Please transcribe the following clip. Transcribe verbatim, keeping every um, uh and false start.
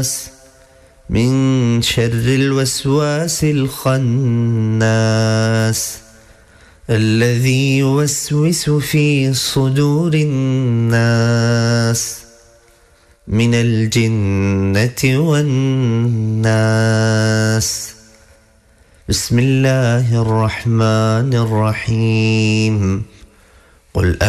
الناس من شر الوسواس الخناس الذي يوسوس في صدور الناس من الجنة والناس. بسم الله الرحمن الرحيم. قل